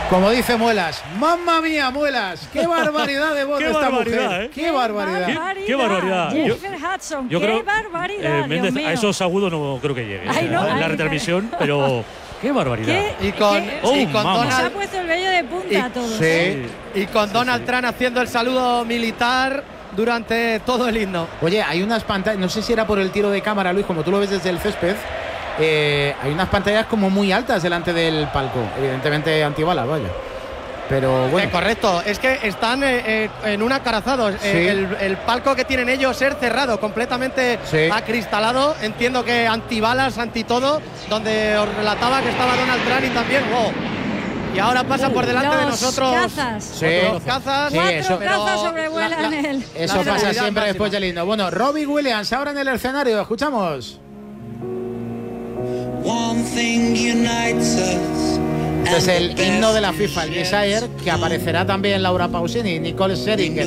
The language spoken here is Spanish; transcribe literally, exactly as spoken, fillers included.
Como dice Muelas, mamma mía, Muelas, qué barbaridad de voz de esta mujer. ¿eh? Qué barbaridad. Qué, qué barbaridad. Jennifer Hudson, yo qué creo, barbaridad. Eh, Méndez, a esos agudos no creo que llegue. Ay, no, en ay, la retransmisión, pero qué barbaridad. ¿Qué? Y con, ¿Qué? Oh, y con mamá. Se ha Donald, puesto el vello de punta y, a todos. sí, ¿eh? y con Donald sí. Trump haciendo el saludo militar durante todo el himno. Oye, hay unas pantallas, no sé si era por el tiro de cámara, Luis, como tú lo ves desde el césped, eh, hay unas pantallas como muy altas delante del palco, evidentemente antibalas, vaya. Pero bueno. Eh, correcto, es que están eh, eh, en un acorazado. Eh, Sí. el, el palco que tienen ellos es cerrado, completamente Sí. acristalado. Entiendo que antibalas, anti todo, donde os relataba que estaba Donald Trump y también. Oh. Y ahora pasa por delante Los de nosotros. cazas. Sí. Los cazas. Sí, Cuatro eso- pero cazas sobrevuelan la- la- el. Eso La pasa seguridad siempre máxima. después del himno. Bueno, Robbie Williams ahora en el escenario, escuchamos. One thing unites us. Este es el himno de la FIFA, el Desire, que aparecerá también Laura Pausini y Nicole Scherzinger